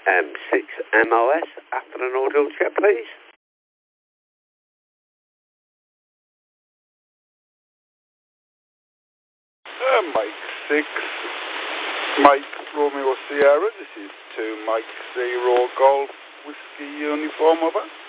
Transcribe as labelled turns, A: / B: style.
A: M6 MOS, after an audio check, please.
B: Mike 6, Mike Romeo Sierra, this is 2 Mike 0 Golf Whiskey Uniform, over.